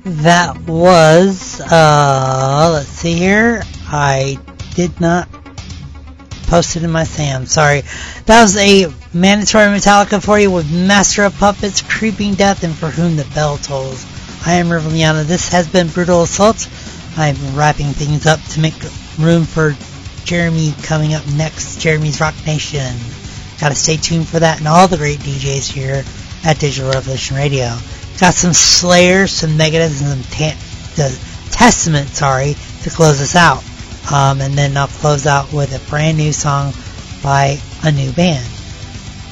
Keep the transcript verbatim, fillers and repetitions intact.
That was, uh, let's see here. I did not post it in my Sam. Sorry. That was a Mandatory Metallica for you with Master of Puppets, Creeping Death, and For Whom the Bell Tolls. I am Riveliana. This has been Brutal Assault. I'm wrapping things up to make room for Jeremy coming up next, Jeremy's Rock Nation. Gotta stay tuned for that and all the great D Js here at Digital Revolution Radio. Got some Slayer, some Megadeth, and some ta- the Testament, sorry, to close us out. Um, and then I'll close out with a brand new song by a new band.